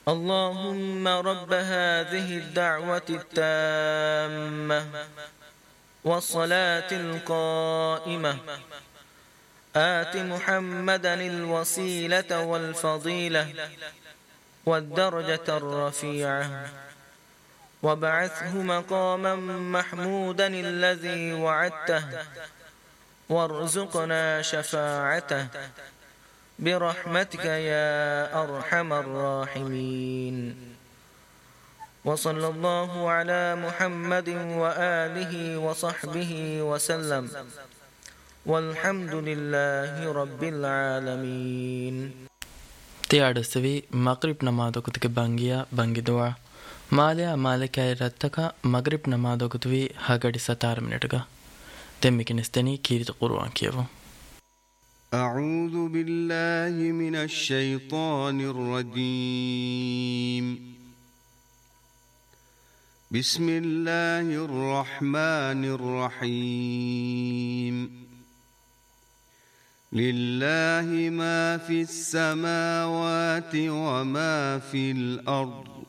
اللهم رب هذه الدعوة التامة والصلاة القائمة آت محمدا الوسيلة والفضيلة والدرجة الرفيعة وابعثه مقاما محمودا الذي وعدته وارزقنا شفاعته برحمتك يا أرحم الراحمين. وصلى الله على محمد وآله وصحبه وسلم والحمد لله رب العالمين. තියාඩසවි මග්රිබ් නමාදොකුතික බංගියා බංගිදුවා මාලයා මාලකයි රත්තක මග්රිබ් නමාදොකුතුවි හගඩි 17 මිනිටක දෙම්මිකිනස්තනි කීරිත කුර්ආන් කියවෝ. أعوذ بالله من الشيطان الرجيم. بسم الله الرحمن الرحيم. لله ما في السماوات وما في الأرض